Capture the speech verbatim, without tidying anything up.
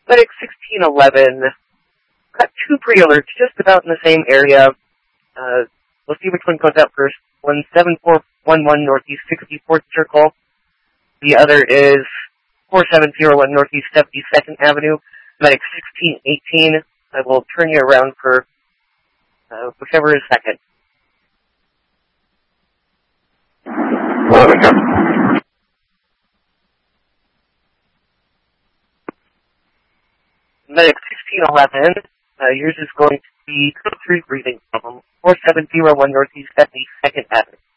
Medic sixteen eleven, got two pre-alerts just about in the same area. Uh, let's see which one goes out first. One seven four one one Northeast sixty-fourth Circle. The other is four seven zero one Northeast seventy-second Avenue. Medic sixteen eighteen. I will turn you around for uh, whichever is second. Medic sixteen eleven, uh, yours is going to be code three breathing problem, four seven zero one Northeast seventy-second Avenue.